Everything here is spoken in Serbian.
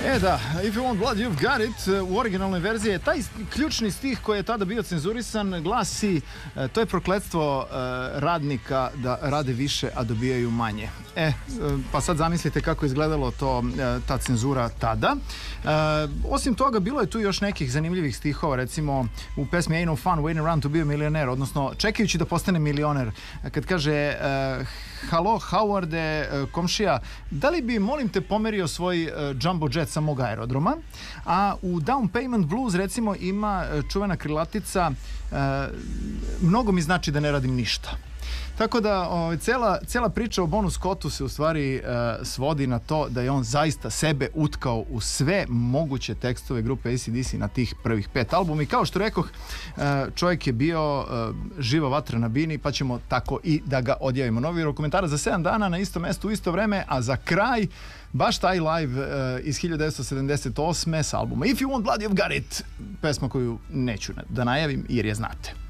Da, If You Want Blood, You've Got It u originalnoj verziji je taj ključni stih koji je tada bio cenzurisan, glasi to je prokletstvo radnika da rade više, a dobijaju manje. Pa sad zamislite kako je izgledalo to, ta cenzura tada. Osim toga, bilo je tu još nekih zanimljivih stihova, recimo u pesmi Ain't No Fun Waiting Around to Be a Millionaire, odnosno čekajući da postane milioner. Kad kaže halo, Howarde, komšija, da li bi, molim te, pomerio svoj jumbo jet sa mog aerodroma? A u Down Payment Blues, recimo, ima čuvena krilatica mnogo mi znači da ne radim ništa. Tako da cijela priča o Bonu Scottu se u stvari svodi na to da je on zaista sebe utkao u sve moguće tekstove grupe AC/DC na tih prvih 5 albuma i kao što rekoh, čovjek je bio živa vatra na bini, pa ćemo tako i da ga odjavimo. Novi Eurokomentarac za 7 dana na isto mesto u isto vreme, a za kraj baš taj live iz 1978. s albuma If You Want Blood, You've Got It, pesma koju neću da najavim jer je znate.